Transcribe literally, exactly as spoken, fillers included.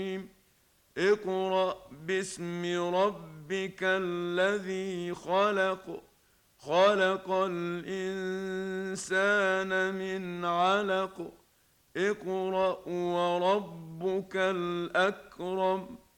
اقرأ باسم ربك الذي خلق خلق الإنسان من علق اقرأ وربك الأكرم